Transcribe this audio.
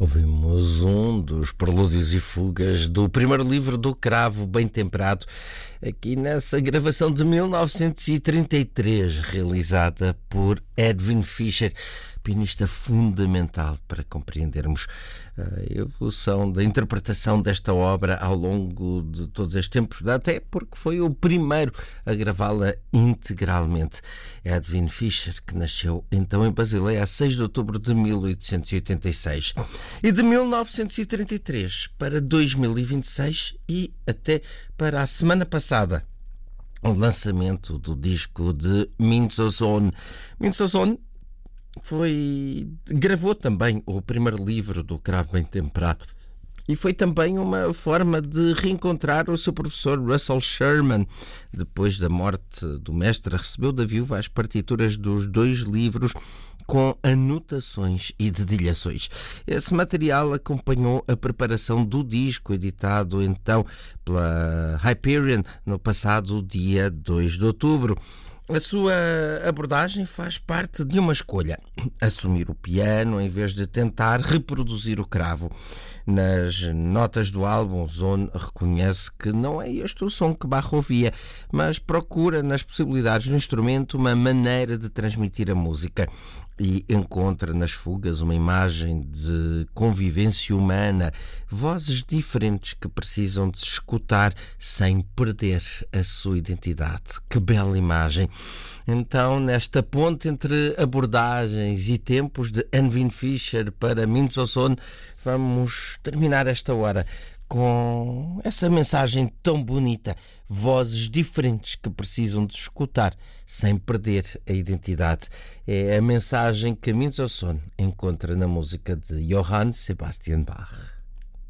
Ouvimos um dos prelúdios e fugas do primeiro livro do Cravo Bem Temperado, aqui nessa gravação de 1933, realizada por Edwin Fischer, pianista fundamental para compreendermos a evolução da interpretação desta obra ao longo de todos estes tempos, até porque foi o primeiro a gravá-la integralmente. Edwin Fischer, que nasceu então em Basileia a 6 de outubro de 1886. E de 1933 para 2026 e até para a semana passada, o lançamento do disco de Minzozone. Minzozone gravou também o primeiro livro do Cravo Bem Temperado e foi também uma forma de reencontrar o seu professor Russell Sherman. Depois da morte do mestre, recebeu da viúva as partituras dos dois livros com anotações e dedilhações. Esse material acompanhou a preparação do disco, editado então pela Hyperion no passado dia 2 de outubro. A sua abordagem faz parte de uma escolha: assumir o piano em vez de tentar reproduzir o cravo. Nas notas do álbum, Zone reconhece que não é este o som que Bach ouvia, mas procura nas possibilidades do instrumento uma maneira de transmitir a música e encontra nas fugas uma imagem de convivência humana, vozes diferentes que precisam de se escutar sem perder a sua identidade. Que bela imagem! Então, nesta ponte entre abordagens e tempos de Edwin Fischer para Minzozone, vamos terminar esta hora com essa mensagem tão bonita, vozes diferentes que precisam de escutar sem perder a identidade. É a mensagem que Minzozone encontra na música de Johann Sebastian Bach.